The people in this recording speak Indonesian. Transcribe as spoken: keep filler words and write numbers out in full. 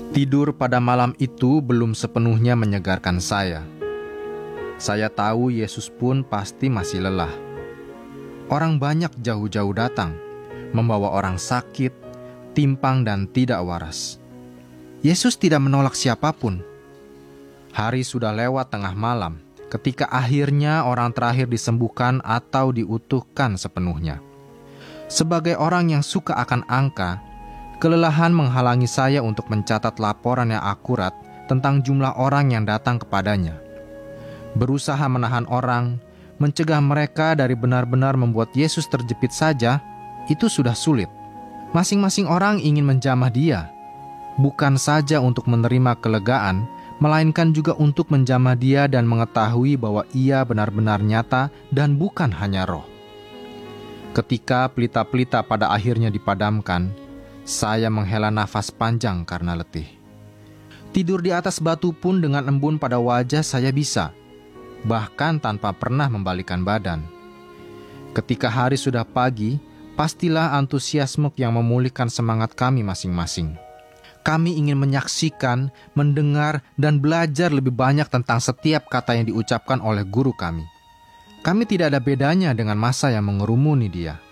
Tidur pada malam itu belum sepenuhnya menyegarkan saya. Saya tahu Yesus pun pasti masih lelah. Orang banyak jauh-jauh datang, membawa orang sakit, timpang dan tidak waras. Yesus tidak menolak siapapun. Hari sudah lewat tengah malam, ketika akhirnya orang terakhir disembuhkan atau diutuhkan sepenuhnya. Sebagai orang yang suka akan angka, kelelahan menghalangi saya untuk mencatat laporan yang akurat tentang jumlah orang yang datang kepadanya. Berusaha menahan orang, mencegah mereka dari benar-benar membuat Yesus terjepit saja, itu sudah sulit. Masing-masing orang ingin menjamah Dia, bukan saja untuk menerima kelegaan, melainkan juga untuk menjamah Dia dan mengetahui bahwa Ia benar-benar nyata dan bukan hanya roh. Ketika pelita-pelita pada akhirnya dipadamkan, saya menghela nafas panjang karena letih. Tidur di atas batu pun dengan embun pada wajah saya bisa, bahkan tanpa pernah membalikkan badan. Ketika hari sudah pagi, pastilah antusiasme yang memulihkan semangat kami masing-masing. Kami ingin menyaksikan, mendengar, dan belajar lebih banyak tentang setiap kata yang diucapkan oleh guru kami. Kami tidak ada bedanya dengan massa yang mengerumuni Dia.